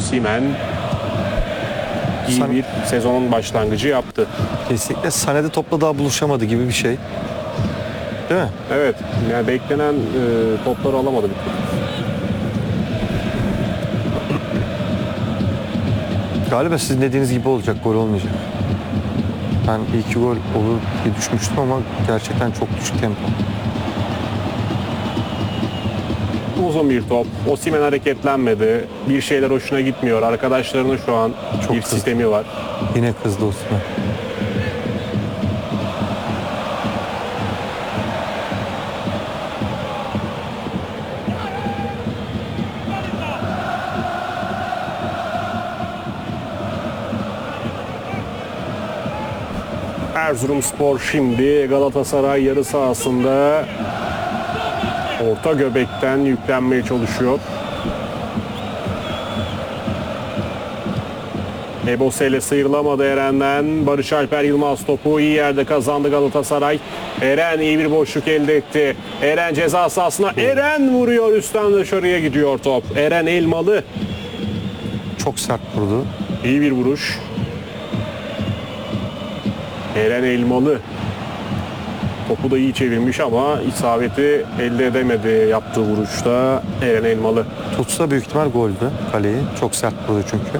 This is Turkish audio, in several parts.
Osimhen iyi bir sezonun başlangıcı yaptı. Kesinlikle Sané'de topla daha buluşamadı gibi bir şey. Değil mi? Evet, yani beklenen topları alamadı bir türlü. Galiba sizin dediğiniz gibi olacak, gol olmayacak. Ben 2 gol olur diye düşmüştüm ama gerçekten çok düşük tempo. Uzun bir top. Osimhen hareketlenmedi. Bir şeyler hoşuna gitmiyor. Arkadaşlarının şu an Çok bir kızdı. sistemi var. Yine kızdı Osimhen. Erzurumspor şimdi Galatasaray yarı sahasında orta göbekten yüklenmeye çalışıyor. Ebosele sıyrılamadı Eren'den. Barış Alper Yılmaz topu iyi yerde kazandı Galatasaray. Eren iyi bir boşluk elde etti. Eren ceza sahasına. Eren vuruyor, üstten dışarıya gidiyor top. Eren Elmalı. Çok sert vurdu. İyi bir vuruş. Eren Elmalı. Topu da iyi çevirmiş ama isabeti elde edemedi yaptığı vuruşta Eren Elmalı. Tutsa büyük ihtimal goldü kaleyi. Çok sert vurdu çünkü.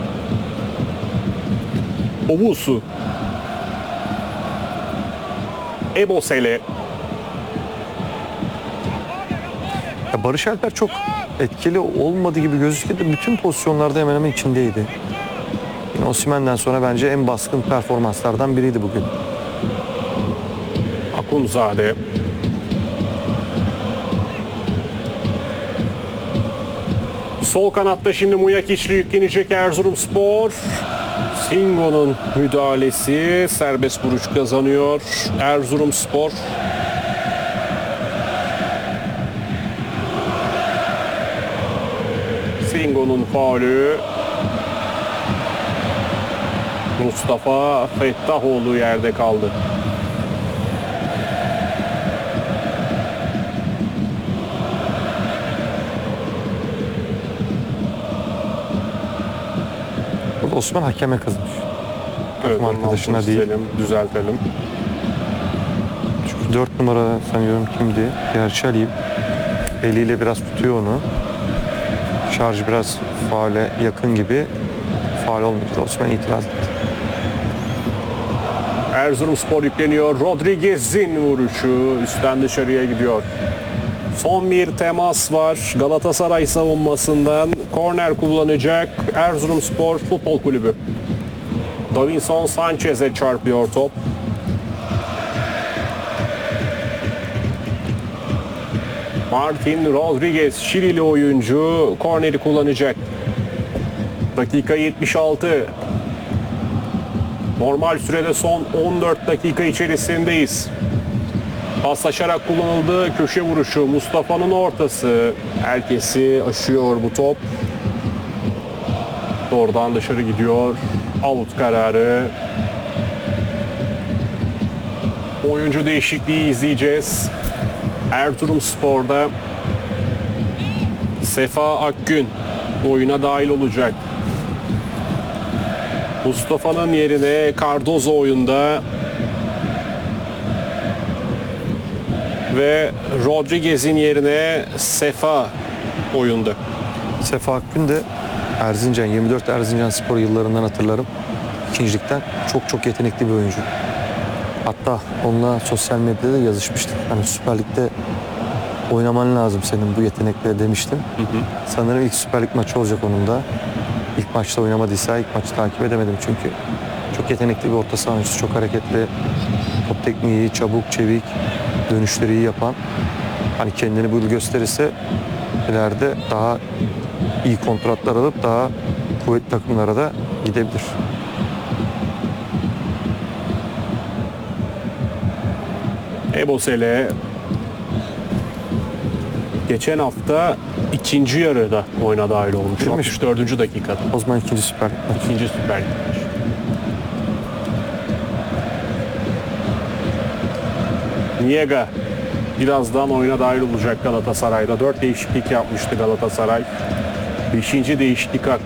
Obusu. Ebosele. Ya Barış Alper çok etkili olmadı gibi gözüküyor da bütün pozisyonlarda hemen hemen içindeydi. Yani Osimhen'den sonra bence en baskın performanslardan biriydi bugün. Akunzade. Sol kanatta şimdi Muyakiçli yüklenecek Erzurumspor. Singo'nun müdahalesi, serbest vuruş kazanıyor Erzurumspor. Singo'nun faulü. Mustafa Fettahoğlu yerde kaldı. Burada Osman hakeme kızmış. Evet, Takım arkadaşına değil. Düzeltelim. Çünkü 4 numara sanıyorum kimdi? Gerçi eliyle biraz tutuyor onu. Şarj biraz faule yakın gibi. Faul olmayacak. Osman itiraz etti. Erzurumspor yükleniyor. Rodriguez'in vuruşu üstten dışarıya gidiyor. Son bir temas var. Galatasaray savunmasından korner kullanacak Erzurumspor Futbol Kulübü. Davinson Sanchez'e çarpıyor top. Martin Rodriguez, Şilili oyuncu, korneri kullanacak. Dakika 76. Normal sürede son 14 dakika içerisindeyiz. Paslaşarak kullanıldı, köşe vuruşu. Mustafa'nın ortası. Herkesi aşıyor bu top. Doğrudan dışarı gidiyor. Out kararı. Oyuncu değişikliği izleyeceğiz. Erzurumspor'da Sefa Akgün oyuna dahil olacak. Mustafa'nın yerine Cardozo oyunda ve Rodriguez'in yerine Sefa oyunda. Sefa Akgün de Erzincan, 24 Erzincanspor yıllarından hatırlarım. İkincilikten çok yetenekli bir oyuncu. Hatta onunla sosyal medyada yazışmıştık. Hani Süper Lig'de oynaman lazım senin bu yetenekle demiştim. Sanırım ilk Süper Lig maçı olacak onun da. İlk maçta oynamadıysa ilk maçı takip edemedim çünkü. Çok yetenekli bir orta saha oyuncusu, çok hareketli. Top tekniği iyi, çabuk, çevik, dönüşleri iyi yapan. Hani kendini bunu gösterirse ileride daha iyi kontratlar alıp daha kuvvetli takımlara da gidebilir. Ebosele geçen hafta ikinci yarıda oyuna dahil olmuş. Değil mi? 64. dakikada. O zaman ikinci Süper Lig maçı. İkinci Süper Lig maçı. Niega birazdan oyuna dahil olacak Galatasaray'da. 4 değişiklik yapmıştı Galatasaray. 5. değişiklik